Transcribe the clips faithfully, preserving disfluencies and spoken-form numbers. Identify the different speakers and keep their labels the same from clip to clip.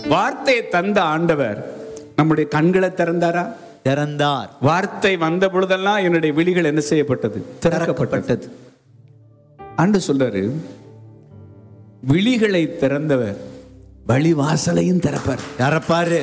Speaker 1: வார்த்தையை தந்த ஆண்டவர் நம்முடைய கண்களை திறந்தாரா?
Speaker 2: திறந்தார்.
Speaker 1: வார்த்தை வந்த பொழுதெல்லாம் என்னுடைய விழிகள் என்ன செய்யப்பட்டது? திறக்கப்பட்டது. ஆண்டவர் சொல்றாரு, விழிகளை திறந்தவர் வழி வாசலையும் திறப்பார்.
Speaker 2: திறப்பாரு.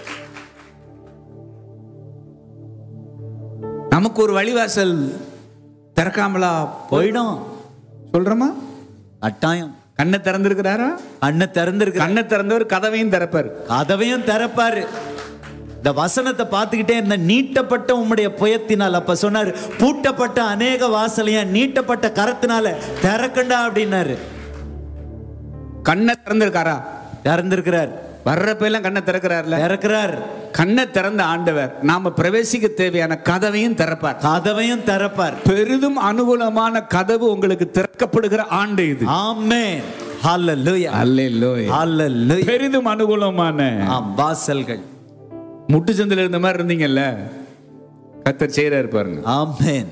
Speaker 1: நமக்கு ஒரு வழிவாசல் திறக்காமலா
Speaker 2: போயிடும்
Speaker 1: சொல்றோமா?
Speaker 2: கட்டாயம்.
Speaker 1: கண்ணை திறந்திருக்கிறாரா?
Speaker 2: கண்ணை திறந்திருக்கு.
Speaker 1: கண்ணை திறந்தவர் கதவையும் திறப்பார்.
Speaker 2: கதவையும் திறப்பாரு. இந்த வசனத்தை பார்த்துக்கிட்டே இருந்த நீட்டப்பட்ட உம்முடைய புயத்தினால், அப்ப சொன்னாரு பூட்டப்பட்ட அநேக வாசலையா நீட்டப்பட்ட கரத்தினால திறக்கண்டா அப்படின்னாரு.
Speaker 1: கண்ணை திறந்திருக்காரா?
Speaker 2: திறந்திருக்கிறார்.
Speaker 1: வர்றப்ப எல்லாம் கண்ணை திறக்கிறார்ல,
Speaker 2: திறக்கிறார்.
Speaker 1: கண்ணை திறந்த ஆண்டவர் நாம பிரவேசிக்க தேவையான கதவையும் திறப்பார்.
Speaker 2: கதவையும் திறப்பார்.
Speaker 1: பெரிதும் அனுகூலமான கதவு உங்களுக்கு திறக்கப்படுகிற ஆண்டு இது.
Speaker 2: ஆமென். ஹல்லேலூயா.
Speaker 1: ஹல்லேலூயா.
Speaker 2: ஹல்லேலூயா.
Speaker 1: பெரிதும் அனுகூலமான
Speaker 2: வாசல்கள்.
Speaker 1: முட்டு சந்தில இருந்த மாதிரி இருந்தீங்கல்ல, கர்த்தர் செய்யறாரு பாருங்க.
Speaker 2: ஆமென்.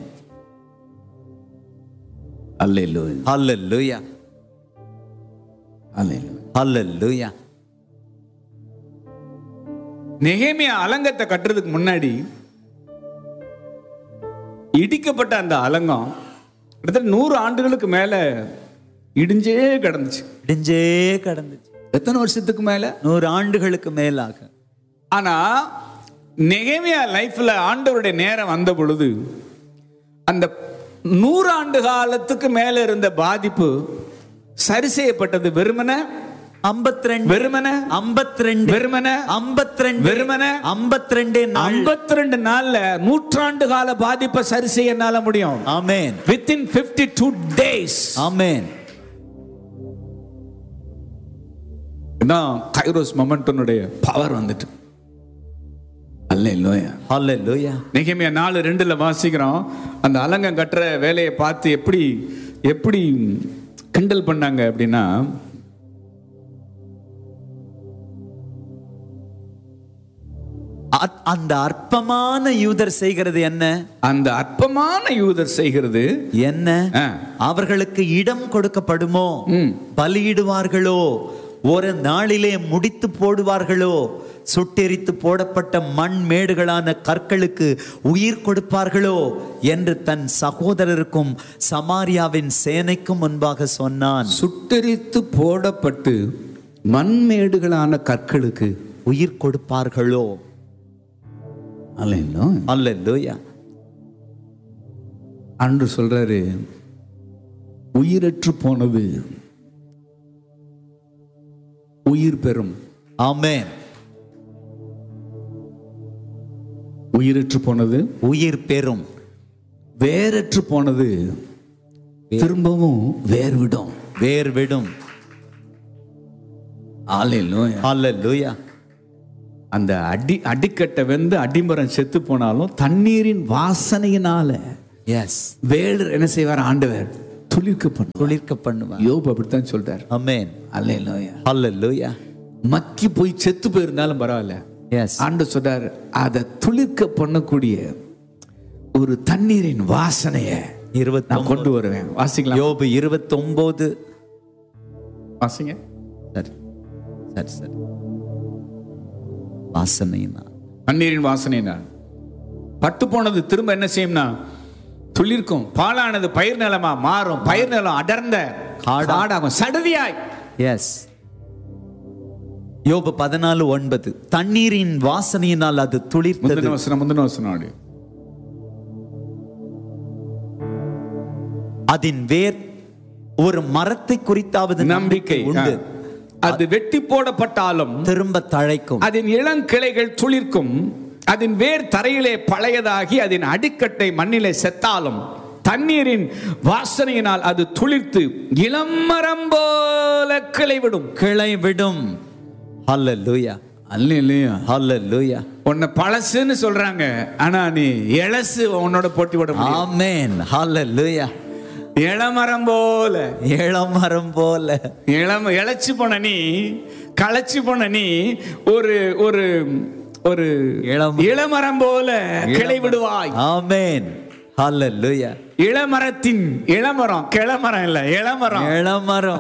Speaker 1: ஹல்லேலூயா.
Speaker 2: ஹல்லேலூயா.
Speaker 1: ஹல்லேலூயா.
Speaker 2: ஹல்லேலூயா.
Speaker 1: நெகேமியா அலங்கத்தை கட்டுறதுக்கு முன்னாடி இடிக்கப்பட்ட அந்த அலங்கம் கிட்டத்தட்ட நூறு ஆண்டுகளுக்கு மேல இடிஞ்சே கிடந்துச்சு.
Speaker 2: இடிஞ்சே கிடந்துச்சு.
Speaker 1: எத்தனை வருஷத்துக்கு மேல?
Speaker 2: நூறு ஆண்டுகளுக்கு மேலாக.
Speaker 1: ஆனா நெகேமியா லைஃப்ல ஆண்டவருடைய நேரம் வந்த பொழுது அந்த நூறு ஆண்டு காலத்துக்கு மேல இருந்த பாதிப்பு சரி செய்யப்பட்டது. வெறுமன
Speaker 2: ஐம்பத்தி ரெண்டு
Speaker 1: வெறுமன
Speaker 2: ஐம்பத்தி ரெண்டு
Speaker 1: வெறுமன
Speaker 2: ஐம்பத்தி ரெண்டு
Speaker 1: வெறுமன
Speaker 2: ஐம்பத்தி ரெண்டு
Speaker 1: ஐம்பத்தி ரெண்டு நாள்ல நூற்றாண்டு கால பாதிப்பை சரி செய்ய என்னால முடியும்.
Speaker 2: ஆமென்.
Speaker 1: within fifty-two days.
Speaker 2: ஆமென்.
Speaker 1: இதான் கைரோஸ் மொமெண்டனுடைய பவர் வந்துட்டு. அல்லேலூயா.
Speaker 2: ஹல்லேலூயா.
Speaker 1: நெகேமியா நாலு ரெண்டுல வாசிக்கிறோம், அந்த அலங்கம் கட்டுற வேலையை பார்த்து எப்படி எப்படி கிண்டல் பண்ணாங்க அப்படின்னா,
Speaker 2: அந்த அற்பமான யூதர் செய்கிறது என்ன?
Speaker 1: அந்த அற்பமான யூதர் செய்கிறது
Speaker 2: என்ன? அவர்களுக்கு இடம் கொடுக்கப்படுமோ? பலியிடுவார்களோ? ஒரு நாளிலே முடித்து போடுவார்களோ? சுட்டெரித்து போடப்பட்ட மண் மேடுகளான கற்களுக்கு உயிர் கொடுப்பார்களோ என்று தன் சகோதரருக்கும் சமாரியாவின் சேனைக்கும் முன்பாக சொன்னான்.
Speaker 1: சுட்டெரித்து போடப்பட்டு மண்மேடுகளான கற்களுக்கு
Speaker 2: உயிர் கொடுப்பார்களோ? அல்லேலூயா.
Speaker 1: அன்று சொல்றாரு, உயிரற்று போனது உயிர் பெறும்.
Speaker 2: ஆமென்.
Speaker 1: உயிரற்று போனது
Speaker 2: உயிர் பெறும்.
Speaker 1: வேரற்று போனது திரும்பவும் வேர் விடும்.
Speaker 2: வேர் விடும்.
Speaker 1: அல்லேலூயா.
Speaker 2: அல்லேலூயா.
Speaker 1: அந்த அடி அடிக்கட்டை வெந்து அடிமரம் செத்து போனாலும் தண்ணீரின் வாசனையினால
Speaker 2: எஸ்
Speaker 1: வேர் என்ன செய்வார்? ஆண்டவர் துளிர்க்க பண்ண
Speaker 2: துளிர்க்க பண்ணுவார்.
Speaker 1: யோபு அப்படித்தான் சொல்றார்.
Speaker 2: ஆமென்.
Speaker 1: அல்லேலூயா.
Speaker 2: அல்லேலூயா.
Speaker 1: மக்கி போய் செத்து போயிருந்தாலும் பரவாயில்ல,
Speaker 2: எஸ்
Speaker 1: ஆண்டவர் சொல்றார், அதை துளிர்க்க பண்ணக்கூடிய ஒரு தண்ணீரின் வாசனையை
Speaker 2: இருபத்தி
Speaker 1: நான் கொண்டு வருவேன். வாசிக்கலாம்.
Speaker 2: யோபு இருபத்தி ஒன்பது
Speaker 1: வாசிங்க.
Speaker 2: சரி சரி சரி. வாசனைனா
Speaker 1: தண்ணீரின் வாசனைனா பட்டு போனது திரும்ப என்ன செய்யும்னா துளிர்க்கும். பாலானது பயிர் நிலமா மாறும். பயிர் நிலம் அடர்ந்த காடாகும், சடுதியாய்.
Speaker 2: எஸ். யோபு பதினாலு ஒன்பது. தண்ணீரின் வாசனையினால் அது துளிர்த்தது.
Speaker 1: வசனம் முந்தின வசனம்.
Speaker 2: அதன் வேர் ஒரு மரத்தை குறித்தாவது நம்பிக்கை உண்டு.
Speaker 1: அது வெட்டி போடப்பட்டாலும்
Speaker 2: திரும்ப தழைக்கும்.
Speaker 1: அதன் இளங்கிளைகள் துளிர்க்கும். அதன் வேர் தரையிலே பழையதாகி அதன் அடிக்கட்டை மண்ணிலே செத்தாலும் தண்ணீரின் வாசனையினால் அது துளிர்த்து இளமரம் போல கிளை விடும்.
Speaker 2: கிளை விடும். ஹல்லேலூயா.
Speaker 1: அல்லேலூயா.
Speaker 2: ஹல்லேலூயா.
Speaker 1: உன்னை பழசுன்னு சொல்றாங்க, ஆனா நீ இளசு உன்னோட போட்டி போட முடியும்.
Speaker 2: ஆமென். ஹல்லேலூயா.
Speaker 1: இளமரம் போல.
Speaker 2: இளமரம் போல.
Speaker 1: இளம இளைச்சு போன நீ, களைச்சு போன நீ ஒரு ஒரு ஒரு இளமரம் போல கிளை விடுவாய்.
Speaker 2: ஆமென். ஹalleluya.
Speaker 1: இளமரத்தின் இளமரம், கிளமரம் இல்ல, இளமரம்.
Speaker 2: இளமரம்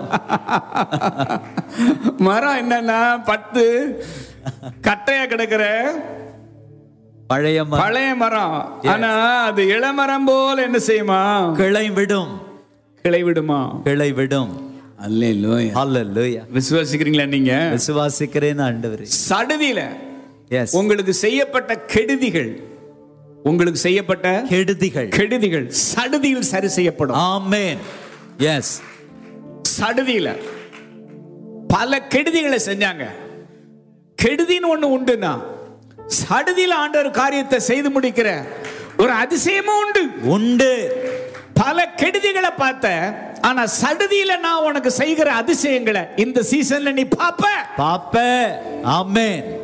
Speaker 1: மரம் என்னன்னா பத்து கட்டையா கிடக்குற
Speaker 2: பழைய மரம்.
Speaker 1: பழைய மரம். ஆனா அது இளமரம் போல என்ன செய்யுமா?
Speaker 2: கிளை விடும்.
Speaker 1: கிளை விடுமா?
Speaker 2: கிளை விடும்.
Speaker 1: அல்லேலூயா.
Speaker 2: ஹalleluya.
Speaker 1: விசுவாசிக்கிறீங்களா நீங்க?
Speaker 2: விசுவாசிக்கிறேன் ஆண்டவரே.
Speaker 1: சடுதியில
Speaker 2: எஸ்,
Speaker 1: உங்களுக்கு செய்யப்பட்ட கெடுதிகள், உங்களுக்கு செய்யப்பட்ட
Speaker 2: கெடுதிகள்
Speaker 1: கெடுதிகள் சடுதியில் சரி செய்யப்படும்.
Speaker 2: ஆமென். எஸ்,
Speaker 1: சடுதியில பல கெடுதிகளை செஞ்சாங்க. கெடுதின்னு ஒண்ணு உண்டுன்னா சடுதியில ஆண்டவர் காரியத்தை செய்து முடிக்கிற ஒரு அதிசயமும் உண்டு
Speaker 2: உண்டு.
Speaker 1: பல கெடுதிகளை பார்த்த, ஆனா சடுதியில நான் உனக்கு செய்கிற அதிசயங்களை இந்த சீசன்ல நீ பாப்ப
Speaker 2: பாப்ப. ஆமென்.